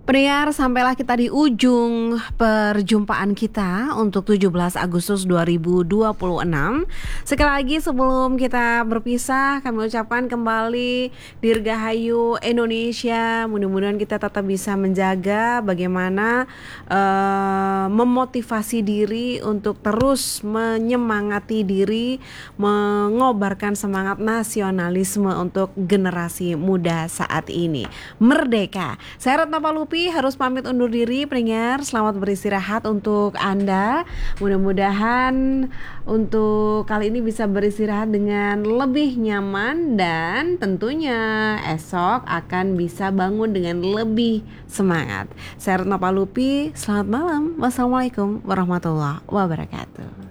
Pendengar, sampailah kita di ujung perjumpaan kita untuk 17 Agustus 2026. Sekali lagi sebelum kita berpisah, kami ucapkan kembali Dirgahayu Indonesia. Mudah-mudahan kita tetap bisa menjaga bagaimana memotivasi diri untuk terus menyemangati diri, mengobarkan semangat nasionalisme untuk generasi muda saat ini. Merdeka. Saya Retno Palupi harus pamit undur diri, pendengar. Selamat beristirahat untuk Anda. Mudah-mudahan untuk kali ini bisa beristirahat dengan lebih nyaman dan tentunya esok akan bisa bangun dengan lebih semangat. Saya Retno Palupi, selamat malam. Wassalamualaikum warahmatullahi wabarakatuh.